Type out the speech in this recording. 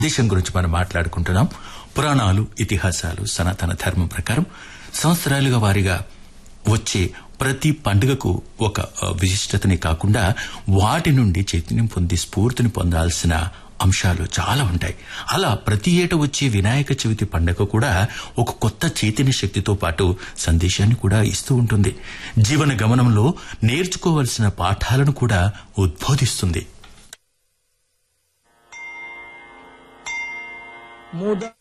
దేశం గురించి మనం మాట్లాడుకుంటున్నాం. పురాణాలు, ఇతిహాసాలు, సనాతన ధర్మం ప్రకారం సంవత్సరాలుగా వారిగా వచ్చే ప్రతి పండుగకు ఒక విశిష్టతని కాకుండా వాటి నుండి చైతన్యం పొంది స్ఫూర్తిని పొందాల్సిన అంశాలు చాలా ఉంటాయి. అలా ప్రతి ఏటా వచ్చే వినాయక చవితి పండుగ కూడా ఒక కొత్త చైతన్య శక్తితో పాటు సందేశాన్ని కూడా ఇస్తూ ఉంటుంది. జీవన గమనంలో నేర్చుకోవలసిన పాఠాలను కూడా ఉద్బోధిస్తుంది.